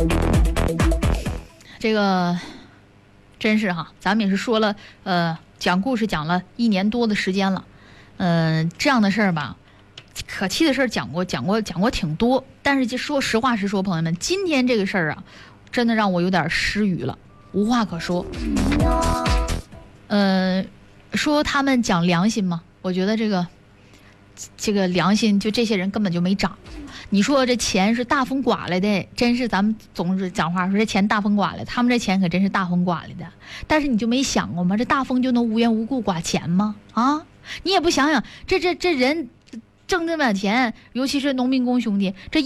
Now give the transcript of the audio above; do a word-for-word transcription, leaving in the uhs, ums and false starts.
这个真是哈，咱们也是说了，呃，讲故事讲了一年多的时间了，嗯、呃，这样的事儿吧，可气的事儿讲过讲过讲过挺多，但是就说实话实说，朋友们，今天这个事儿啊，真的让我有点失语了，无话可说。呃，说他们讲良心嘛，我觉得这个这个良心，就这些人根本就没长。你说这钱是大风刮来的，真是咱们总是讲话说这钱大风刮来，他们这钱可真是大风刮来的。但是你就没想过吗？这大风就能无缘无故刮钱吗？啊，你也不想想，这这这人挣这么点钱，尤其是农民工兄弟，这